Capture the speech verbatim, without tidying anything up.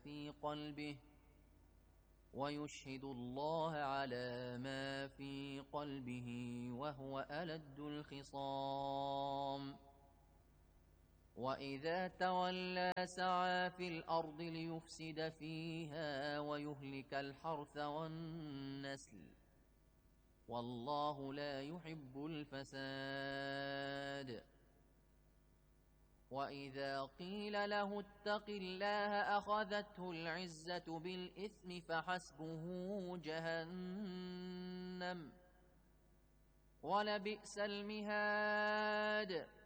في قلبه ويشهد الله على ما في قلبه وهو ألد الخصام وإذا تولى سعى في الأرض ليفسد فيها ويهلك الحرث والنسل والله لا يحب الفساد وإذا قيل له اتق الله أخذته العزة بالإثم فحسبه جهنم ولبئس المهاد